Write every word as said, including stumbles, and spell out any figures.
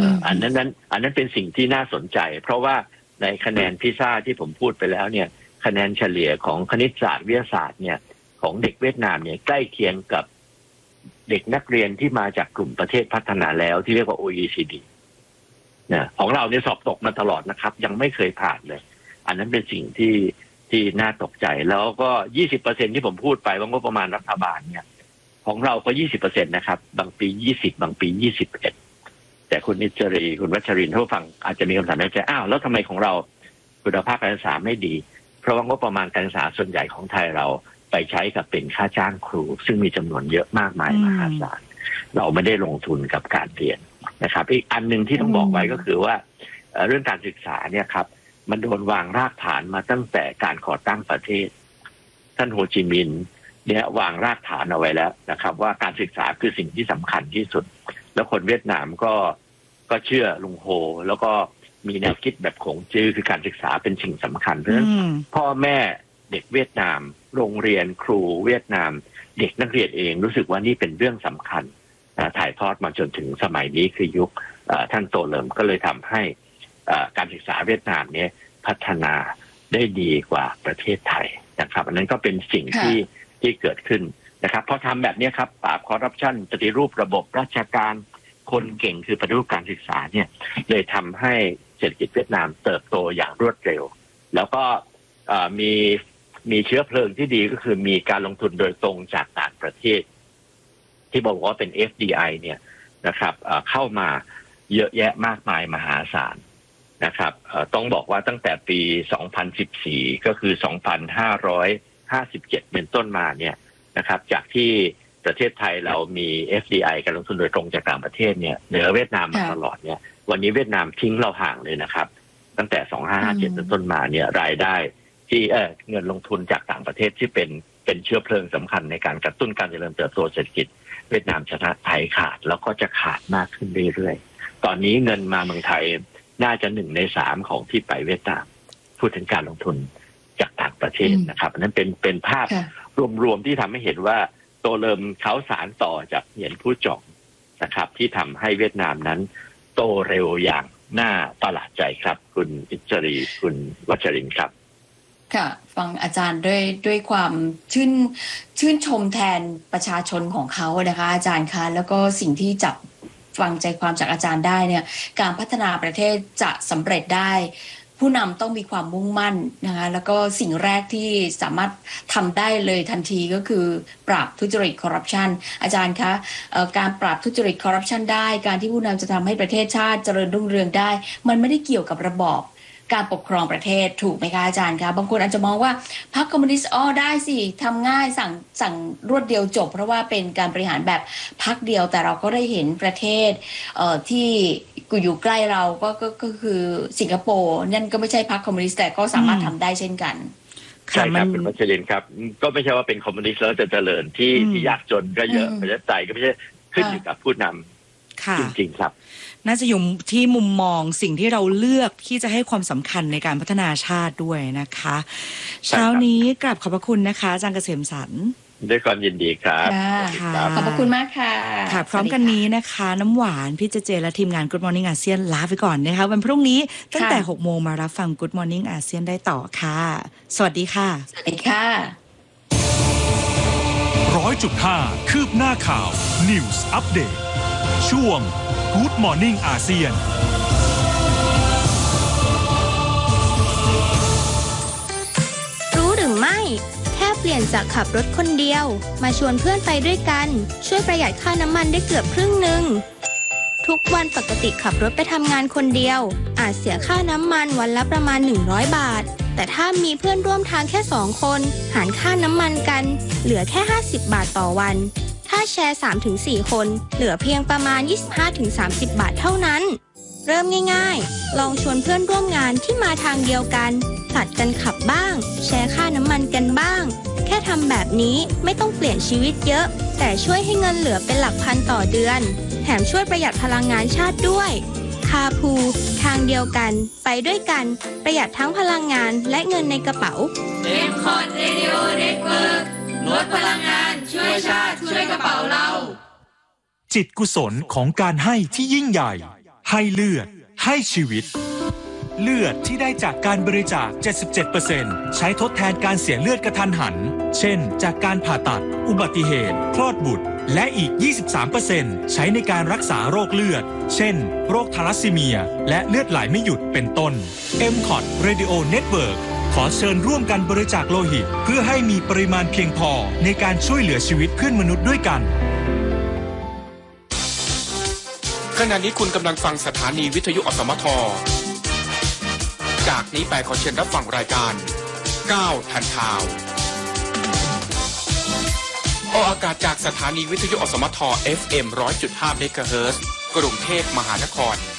อันนั้นนั้นอันนั้นเป็นสิ่งที่น่าสนใจเพราะว่าในคะแนนพิซ่าที่ผมพูดไปแล้วเนี่ยคะแนนเฉลี่ยของคณิตศาสตร์วิทยาศาสตร์เนี่ยของเด็กเวียดนามเนี่ยใกล้เคียงกับเด็กนักเรียนที่มาจากกลุ่มประเทศพัฒนาแล้วที่เรียกว่า โอ อี ซี ดี นะของเราเนี่ยสอบตกมาตลอดนะครับยังไม่เคยผ่านเลยอันนั้นเป็นสิ่งที่ที่น่าตกใจแล้วก็ ยี่สิบเปอร์เซ็นต์ ที่ผมพูดไปว่างบประมาณรัฐบาลเนี่ยของเราก็ ยี่สิบเปอร์เซ็นต์ นะครับบางปียี่สิบบางปียี่สิบเอ็ดแต่คุณนิจรีคุณวัชรินทร์ท่านผู้ฟังอาจจะมีคำถามในใจอ้าวแล้วทำไมของเราคุณภาพการศึกษาไม่ดีเพราะว่างบประมาณการศึกษาส่วนใหญ่ของไทยเราไปใช้กับเป็นค่าจ้างครูซึ่งมีจำนวนเยอะมากมายมหาศาลเราไม่ได้ลงทุนกับการเรียนนะครับอีกอันหนึ่งที่ต้องบอกไว้ก็คือว่าเรื่องการศึกษาเนี่ยครับมันโดนวางรากฐานมาตั้งแต่การก่อตั้งประเทศท่านโฮจิมินห์เนี่ยวางรากฐานเอาไว้แล้วนะครับว่าการศึกษาคือสิ่งที่สำคัญที่สุดแล้วคนเวียดนามก็ก็เชื่อลุงโฮแล้วก็มีแนวคิดแบบขงจื้อคือการศึกษาเป็นสิ่งสำคัญเพราะฉะนั้นพ่อแม่เด็กเวียดนามโรงเรียนครูเวียดนามเด็กนักเรียนเองรู้สึกว่านี่เป็นเรื่องสำคัญถ่ายทอดมาจนถึงสมัยนี้คือยุคท่านโตเลิมก็เลยทำให้การศึกษาเวียดนามนี้พัฒนาได้ดีกว่าประเทศไทยนะครับอันนั้นก็เป็นสิ่งที่ที่เกิดขึ้นนะครับพอทำแบบนี้ครับปราบคอร์รัปชันปฏิรูประบบราชการคนเก่งคือปฏิรูปการศึกษาเนี่ยเลยทำให้เศรษฐกิจเวียดนามเติบโตอย่างรวดเร็วแล้วก็มีมีเชื้อเพลิงที่ดีก็คือมีการลงทุนโดยตรงจากต่างประเทศที่บอกว่าเป็น เอฟ ดี ไอ เนี่ยนะครับเข้ามาเยอะแยะมากมายมหาศาลนะครับต้องบอกว่าตั้งแต่ปีสองพันสิบสี่ก็คือสองพันห้าร้อยห้าสิบเจ็ดเป็นต้นมาเนี่ยนะครับจากที่ประเทศไทยเรามี เอฟ ดี ไอ การลงทุนโดยตรงจากต่างประเทศเนี่ยเหนือเวียดนามมาตลอดเนี่ยวันนี้เวียดนามทิ้งเราห่างเลยนะครับตั้งแต่สองพันห้าร้อยห้าสิบเจ็ดเป็นต้นมาเนี่ยรายได้ที่เออเงินลงทุนจากต่างประเทศที่เป็นเป็นเชื้อเพลิงสำคัญในการกระตุ้นการเจริญเติบโตเศรษฐกิจเวียดนามชนะไทยขาดแล้วก็จะขาดมากขึ้นเรื่อยๆตอนนี้เงินมาเมืองไทยน่าจะหนึ่งในสามของที่ไปเวียดนามพูดถึงการลงทุนจากต่างประเทศนะครับอันนั้นเป็นเป็นภาพรวมๆที่ทำให้เห็นว่าโตเลิมเขาสารต่อจากเหยียนผู้จ่องนะครับที่ทำให้เวียดนามนั้นโตเร็วอย่างน่าประหลาดใจครับคุณอิจรีคุณวัชรินทร์ครับค่ะฟังอาจารย์ด้วยด้วยความชื่นชื่นชมแทนประชาชนของเขานะคะอาจารย์คะแล้วก็สิ่งที่จับฟังใจความจากอาจารย์ได้เนี่ยการพัฒนาประเทศจะสำเร็จได้ผู้นำต้องมีความมุ่งมั่นนะคะแล้วก็สิ่งแรกที่สามารถทำได้เลยทันทีก็คือปราบทุจริตคอร์รัปชันอาจารย์คะการปราบทุจริตคอร์รัปชันได้การที่ผู้นำจะทำให้ประเทศชาติเจริญรุ่งเรืองได้มันไม่ได้เกี่ยวกับระบอบการปกครองประเทศถูกไหมคะอาจารย์คะบางคนอาจจะมองว่าพรรคคอมมิวนิสต์อ๋อได้สิทำง่ายสั่งสั่งรวดเดียวจบเพราะว่าเป็นการบริหารแบบพรรคเดียวแต่เราก็ได้เห็นประเทศเอ่อที่อยู่ใกล้เราก็ก็ก็คือสิงคโปร์นั่นก็ไม่ใช่พรรคคอมมิวนิสต์แต่ก็สามารถทำได้เช่นกันใช่ครับเป็นวัชรินทร์ครับก็ไม่ใช่ว่าเป็นคอมมิวนิสต์แล้วจะเจริญที่ที่ยากจนก็เยอะประชาธิปไตยก็ไม่ใช่ขึ้นอยู่กับผู้นำจริงๆครับน่าจะอยู่ที่มุมมองสิ่งที่เราเลือกที่จะให้ความสำคัญในการพัฒนาชาติด้วยนะคะเช้านี้กราบขอบพระคุณนะคะอาจารย์เกษมสรรด้วยความยินดีครับขอบพระคุณมากค่ะค่ะพร้อมกันนี้นะคะน้ำหวานพี่เจเจและทีมงาน Good Morning อาเซียนลาไปก่อนนะคะวันพรุ่งนี้ตั้งแต่หกโมงมารับฟัง Good Morning อาเซียนได้ต่อค่ะสวัสดีค่ะสวัสดีค่ะร้อยจุดห้าคืบหน้าข่าว News Update ช่วง Good Morning อาเซียนรู้หรือไม่แค่เปลี่ยนจากขับรถคนเดียวมาชวนเพื่อนไปด้วยกันช่วยประหยัดค่าน้ำมันได้เกือบครึ่งหนึ่งทุกวันปกติขับรถไปทำงานคนเดียวอาจเสียค่าน้ำมันวันละประมาณหนึ่งร้อยบาทแต่ถ้ามีเพื่อนร่วมทางแค่สองคนหารค่าน้ำมันกันเหลือแค่ห้าสิบบาทต่อวันถ้าแชร์ สามถึงสี่ คนเหลือเพียงประมาณ ยี่สิบห้าถึงสามสิบ บาทเท่านั้นเริ่มง่ายๆลองชวนเพื่อนร่วมงานที่มาทางเดียวกันผลัดกันขับบ้างแชร์ค่าน้ำมันกันบ้างแค่ทำแบบนี้ไม่ต้องเปลี่ยนชีวิตเยอะแต่ช่วยให้เงินเหลือเป็นหลักพันต่อเดือนแถมช่วยประหยัดพลังงานชาติด้วยคาพูทางเดียวกันไปด้วยกันประหยัดทั้งพลังงานและเงินในกระเป๋าเอ็ม คอร์ด Radio Network ลดพลังงานช่วยชาติช่วยกระเป๋าเราจิตกุศลของการให้ที่ยิ่งใหญ่ให้เลือดให้ชีวิตเลือดที่ได้จากการบริจาค เจ็ดสิบเจ็ดเปอร์เซ็นต์ ใช้ทดแทนการเสียเลือดกระทันหันเช่นจากการผ่าตัดอุบัติเหตุคลอดบุตรและอีก ยี่สิบสามเปอร์เซ็นต์ ใช้ในการรักษาโรคเลือดเช่นโรคทาลัสซีเมียและเลือดไหลไม่หยุดเป็นต้น เอ็ม ซี โอ ที Radio Network ขอเชิญร่วมกันบริจาคโลหิตเพื่อให้มีปริมาณเพียงพอในการช่วยเหลือชีวิตเพื่อนมนุษย์ด้วยกันขณะนี้คุณกำลังฟังสถานีวิทยุอสมทจากนี้ไปขอเชิญรับฟังรายการก้าวทันข่าวออกอากาศจากสถานีวิทยุอสมท เอฟ เอ็ม หนึ่งร้อยจุดห้า เมกะเฮิรตซ์กรุงเทพมหานคร